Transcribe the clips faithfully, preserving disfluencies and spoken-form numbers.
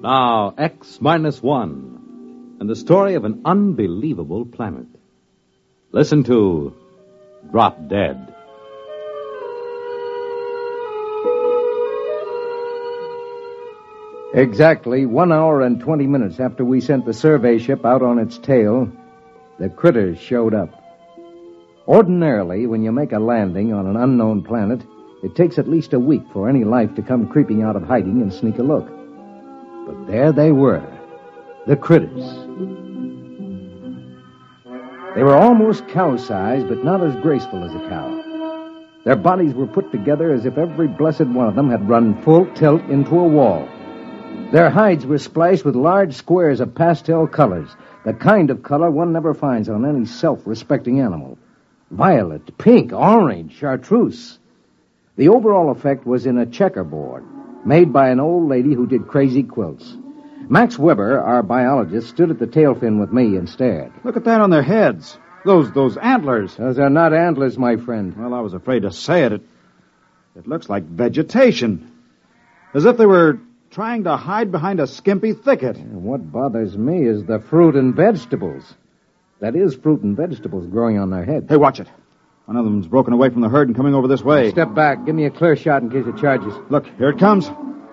Now, X minus one, and the story of an unbelievable planet. Listen to Drop Dead. Exactly one hour and twenty minutes after we sent the survey ship out on its tail, the critters showed up. Ordinarily, when you make a landing on an unknown planet, it takes at least a week for any life to come creeping out of hiding and sneak a look. But there they were, the critters. They were almost cow-sized, but not as graceful as a cow. Their bodies were put together as if every blessed one of them had run full tilt into a wall. Their hides were splashed with large squares of pastel colors, the kind of color one never finds on any self-respecting animal. Violet, pink, orange, chartreuse. The overall effect was in a checkerboard, made by an old lady who did crazy quilts. Max Weber, our biologist, stood at the tail fin with me and stared. Look at that on their heads. Those those antlers. Those are not antlers, my friend. Well, I was afraid to say it. It, it looks like vegetation. As if they were trying to hide behind a skimpy thicket. And what bothers me is the fruit and vegetables. That is fruit and vegetables growing on their heads. Hey, watch it. One of them's broken away from the herd and coming over this way. Step back. Give me a clear shot in case it charges. Look, here it comes.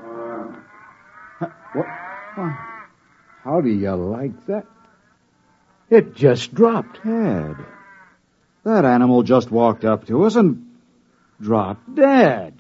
What? How do you like that? It just dropped. Ted, that animal just walked up to us and dropped dead.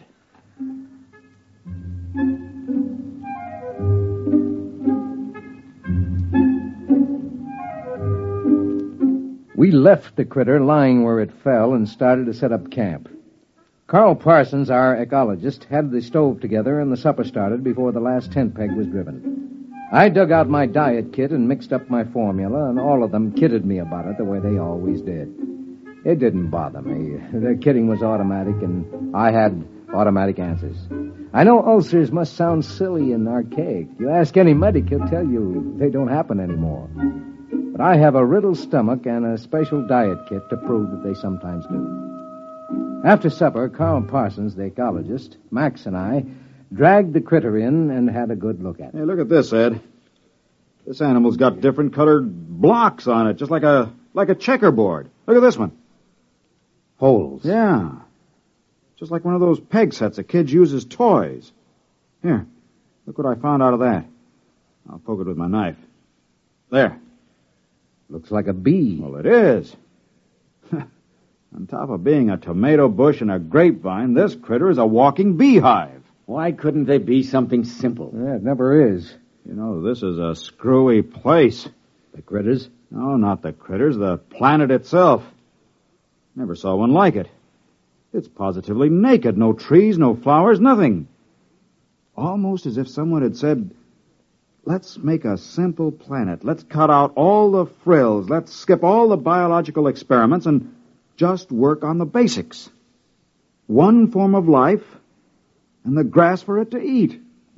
We left the critter lying where it fell and started to set up camp. Carl Parsons, our ecologist, had the stove together and the supper started before the last tent peg was driven. I dug out my diet kit and mixed up my formula, and all of them kidded me about it the way they always did. It didn't bother me. Their kidding was automatic, and I had automatic answers. I know ulcers must sound silly and archaic. You ask any medic, he'll tell you they don't happen anymore. But I have a riddled stomach and a special diet kit to prove that they sometimes do. After supper, Carl Parsons, the ecologist, Max, and I dragged the critter in and had a good look at it. Hey, look at this, Ed. This animal's got different colored blocks on it, just like a like a checkerboard. Look at this one. Holes. Yeah. Just like one of those peg sets a kid use as toys. Here, look what I found out of that. I'll poke it with my knife. There. Looks like a bee. Well, it is. On top of being a tomato bush and a grapevine, this critter is a walking beehive. Why couldn't they be something simple? Yeah, it never is. You know, this is a screwy place. The critters? No, not the critters, the planet itself. Never saw one like it. It's positively naked. No trees, no flowers, nothing. Almost as if someone had said, let's make a simple planet. Let's cut out all the frills. Let's skip all the biological experiments and just work on the basics. One form of life and the grass for it to eat.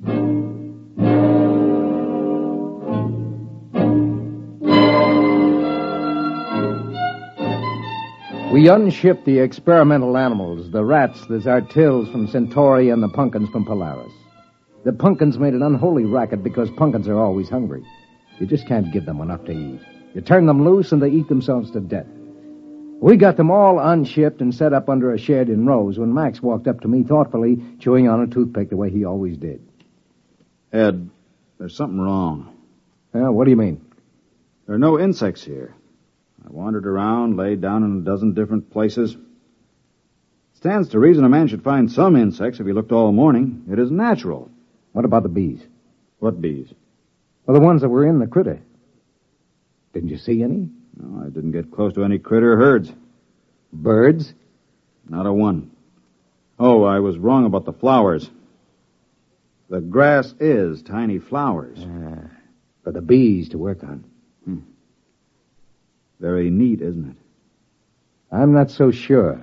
We unshipped the experimental animals, the rats, the zartils from Centauri, and the pumpkins from Polaris. The pumpkins made an unholy racket because pumpkins are always hungry. You just can't give them enough to eat. You turn them loose and they eat themselves to death. We got them all unshipped and set up under a shed in rows when Max walked up to me thoughtfully, chewing on a toothpick the way he always did. Ed, there's something wrong. Yeah, what do you mean? There are no insects here. I wandered around, laid down in a dozen different places. Stands to reason a man should find some insects if he looked all morning. It is natural. What about the bees? What bees? Well, the ones that were in the critter. Didn't you see any? No, I didn't get close to any critter herds. Birds? Not a one. Oh, I was wrong about the flowers. The grass is tiny flowers. Uh, for the bees to work on. Hmm. Very neat, isn't it? I'm not so sure.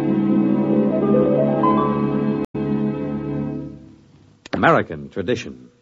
American tradition.